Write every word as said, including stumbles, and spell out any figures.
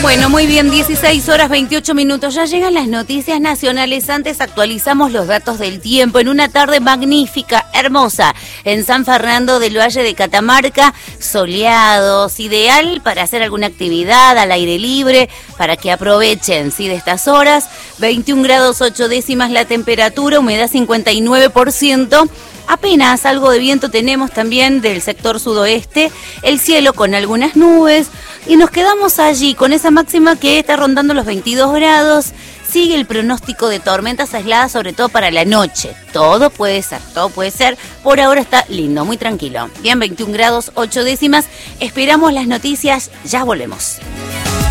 Bueno, muy bien, dieciséis horas veintiocho minutos. Ya llegan las noticias nacionales. Antes actualizamos los datos del tiempo. En una tarde magnífica, hermosa, en San Fernando del Valle de Catamarca, soleados, ideal para hacer alguna actividad al aire libre, para que aprovechen, ¿sí?, de estas horas. veintiún grados ocho décimas la temperatura, humedad cincuenta y nueve por ciento. Apenas algo de viento tenemos también del sector sudoeste, el cielo con algunas nubes y nos quedamos allí con esa máxima que está rondando los veintidós grados. Sigue el pronóstico de tormentas aisladas, sobre todo para la noche. Todo puede ser, todo puede ser. Por ahora está lindo, muy tranquilo. Bien, veintiún grados ocho décimas. Esperamos las noticias, ya volvemos.